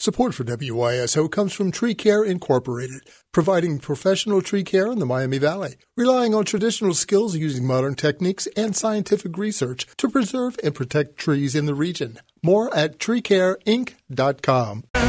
Support for WYSO comes from Tree Care Incorporated, providing professional tree care in the Miami Valley, relying on traditional skills using modern techniques and scientific research to preserve and protect trees in the region. More at treecareinc.com.